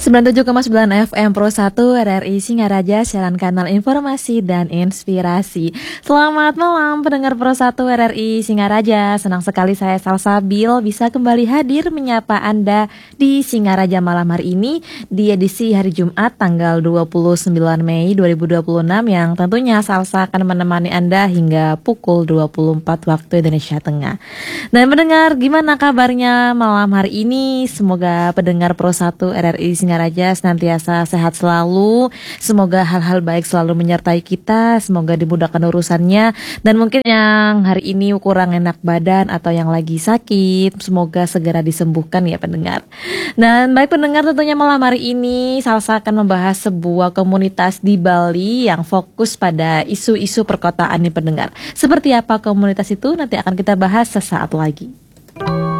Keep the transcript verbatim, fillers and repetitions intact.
sembilan puluh tujuh koma sembilan F M Pro satu R R I Singaraja, siaran kanal informasi dan inspirasi. Selamat malam pendengar Pro satu R R I Singaraja. Senang sekali saya Salsabil bisa kembali hadir menyapa Anda di Singaraja malam hari ini di edisi hari Jumat tanggal dua puluh sembilan Mei dua ribu dua puluh enam yang tentunya Salsa akan menemani Anda hingga pukul dua puluh empat waktu Indonesia Tengah. Dan pendengar, gimana kabarnya malam hari ini? Semoga pendengar Pro satu R R I Singaraja senantiasa sehat selalu. Semoga hal-hal baik selalu menyertai kita. Semoga dimudahkan urusannya. Dan mungkin yang hari ini kurang enak badan atau yang lagi sakit, semoga segera disembuhkan ya pendengar. Dan baik pendengar, tentunya malam hari ini Salsa akan membahas sebuah komunitas di Bali yang fokus pada isu-isu perkotaan nih pendengar. Seperti apa komunitas itu nanti akan kita bahas sesaat lagi.